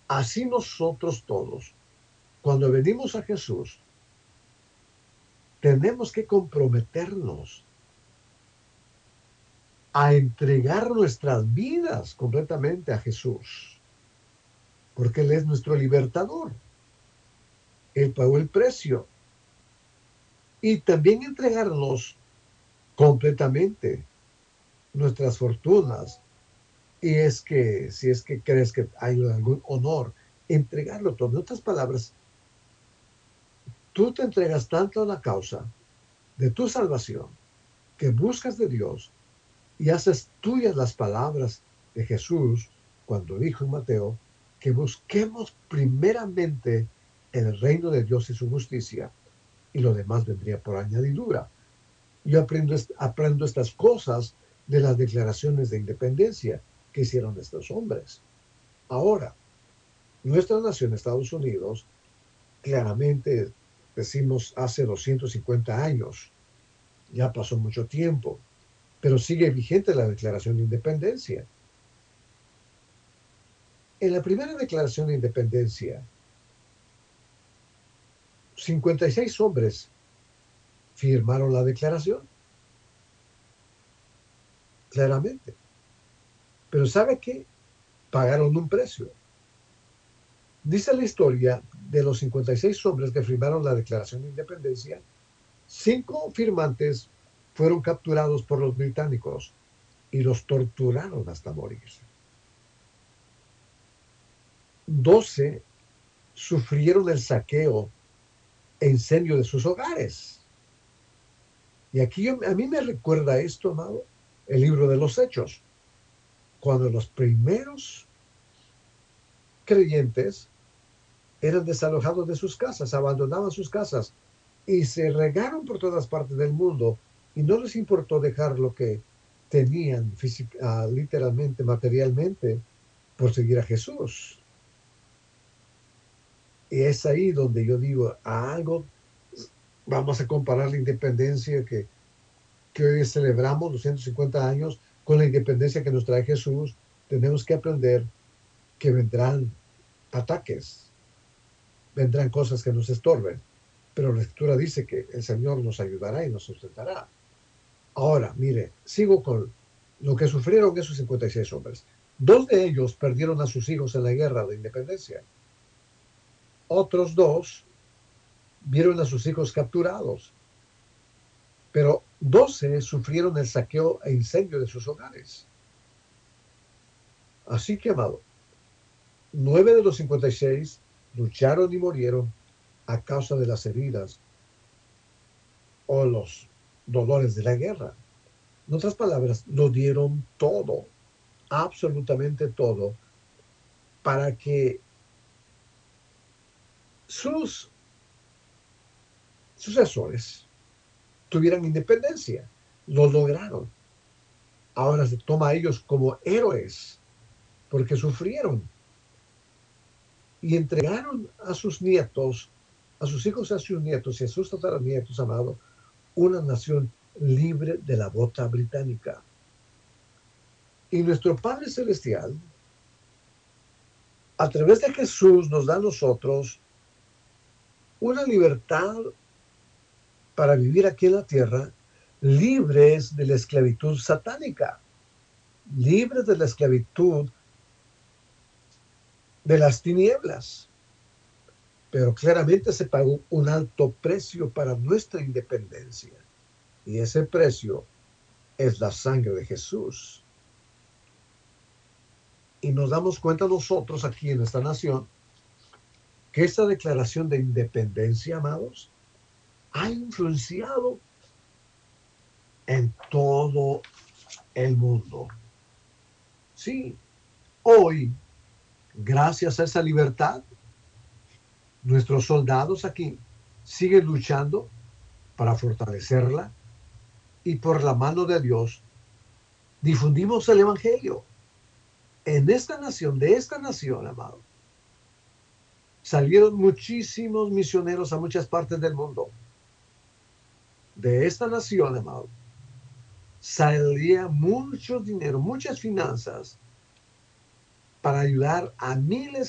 Así nosotros todos, cuando venimos a Jesús, tenemos que comprometernos a entregar nuestras vidas completamente a Jesús, porque Él es nuestro libertador. Él pagó el precio. Y también entregarnos completamente nuestras fortunas. Y es que, si es que crees que hay algún honor, entregarlo todo. En otras palabras, tú te entregas tanto a la causa de tu salvación, que buscas de Dios y haces tuyas las palabras de Jesús cuando dijo en Mateo que busquemos primeramente el reino de Dios y su justicia, y lo demás vendría por añadidura. Yo aprendo estas cosas de las declaraciones de independencia que hicieron estos hombres. Ahora, nuestra nación, Estados Unidos, claramente decimos hace 250 años, ya pasó mucho tiempo, pero sigue vigente la Declaración de Independencia. En la primera Declaración de Independencia, 56 hombres firmaron la declaración, claramente. Pero ¿sabe qué? Pagaron un precio. Dice la historia de los 56 hombres que firmaron la Declaración de Independencia, 5 firmantes fueron capturados por los británicos y los torturaron hasta morir. 12 sufrieron el saqueo e incendio de sus hogares. Y aquí a mí me recuerda esto, amado, el libro de los Hechos, cuando los primeros creyentes eran desalojados de sus casas, abandonaban sus casas y se regaron por todas partes del mundo y no les importó dejar lo que tenían literalmente, materialmente, por seguir a Jesús. Y es ahí donde yo digo, a algo, vamos a comparar la independencia que hoy celebramos, los 150 años, con la independencia que nos trae Jesús. Tenemos que aprender que vendrán ataques, vendrán cosas que nos estorben, pero la escritura dice que el Señor nos ayudará y nos sustentará. Ahora, mire, sigo con lo que sufrieron esos 56 hombres. 2 de ellos perdieron a sus hijos en la guerra de independencia. Otros 2 vieron a sus hijos capturados, pero 12 sufrieron el saqueo e incendio de sus hogares. Así que, amado, 9 de los 56 lucharon y murieron a causa de las heridas o los dolores de la guerra. En otras palabras, lo dieron todo, absolutamente todo, para que sus sucesores tuvieran independencia. Lo lograron. Ahora se toma a ellos como héroes porque sufrieron y entregaron a sus nietos, a sus hijos, a sus nietos y a sus tataranietos, amado, una nación libre de la bota británica. Y nuestro Padre Celestial, a través de Jesús, nos da a nosotros una libertad para vivir aquí en la tierra, libres de la esclavitud satánica, libres de la esclavitud de las tinieblas. Pero claramente se pagó un alto precio para nuestra independencia. Y ese precio es la sangre de Jesús. Y nos damos cuenta nosotros aquí en esta nación que esta declaración de independencia, amados, ha influenciado en todo el mundo. Sí, hoy, gracias a esa libertad, nuestros soldados aquí siguen luchando para fortalecerla y por la mano de Dios difundimos el Evangelio. En esta nación, de esta nación, amado, salieron muchísimos misioneros a muchas partes del mundo. De esta nación, amado, salía mucho dinero, muchas finanzas para ayudar a miles